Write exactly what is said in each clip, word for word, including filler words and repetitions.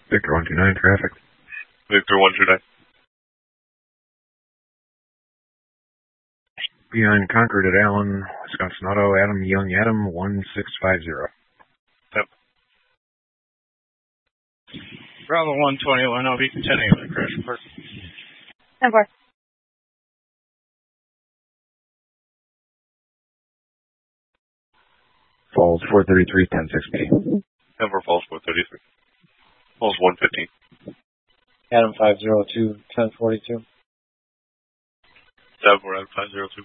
Victor one two nine, traffic. Victor one two nine. Behind Concord at Allen, Wisconsin Auto, Adam Young Adam, one six five zero. Yep. Bravo one twenty-one, I'll be continuing with the crash report. ten four. Falls four thirty-three, ten sixty. Denver Falls four thirty-three. Falls one fifteen. Adam five zero two, ten forty-two. Denver Adam five zero two.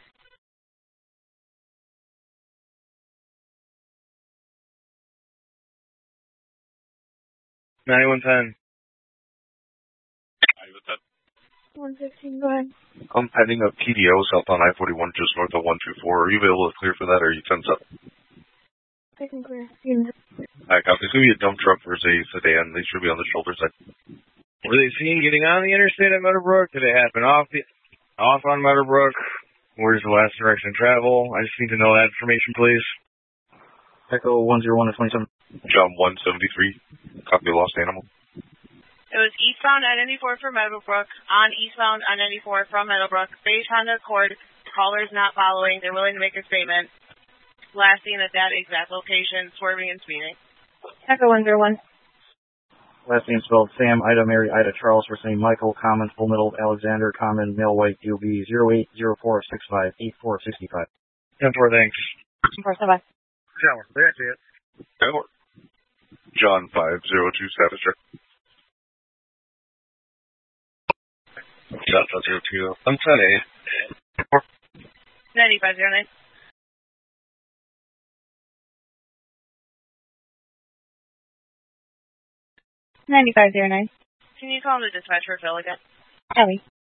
ninety-one ten. ninety-one ten. one fifteen, go ahead. I'm pending a P D O south on I forty-one just north of one two four. Are you available to clear for that, or are you ten seven? I can clear. Alright, copy. It's going to be a dump truck versus a sedan. They should be on the shoulder side. Were they seen getting on the interstate at Meadowbrook? Did it happen off the off on Meadowbrook? Where's the last direction of travel? I just need to know that information, please. Echo one zero one to twenty-seven. John one seventy-three. Copy lost animal. It was eastbound at ninety-four from Meadowbrook, on eastbound on ninety-four from Meadowbrook. Beige Honda Accord. Caller's not following. They're willing to make a statement. Last seen at that exact location, swerving and speeding. Echo one zero one. Last name spelled Sam, Ida, Mary, Ida, Charles, first name Michael, common, full middle, Alexander, common, male, white, U B, zero eight zero four six five eight four six five. ten four, thanks. ten four, bye. Shower, that's it. Denver. John five zero two, status check. John five zero two, I'm ten A. ninety-five zero nine. ninety-five zero nine. Can you call the dispatcher, Phil, again? Ellie.